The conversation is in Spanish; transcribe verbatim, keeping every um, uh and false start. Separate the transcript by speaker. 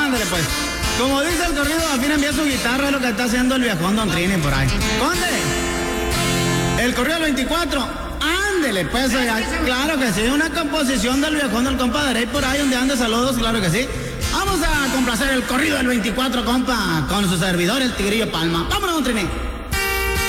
Speaker 1: ándale pues. Como dice el corrido, al fin envía su guitarra, es lo que está haciendo el viejón Don Trini por ahí. Conde, el corrido del veinticuatro, ándele pues, oiga, claro que sí, una composición del viejón del compadre, y por ahí donde ande saludos, claro que sí. Vamos a complacer el corrido del veinticuatro, compa, con su servidor, el Tigrillo Palma. Vámonos, Don Trini.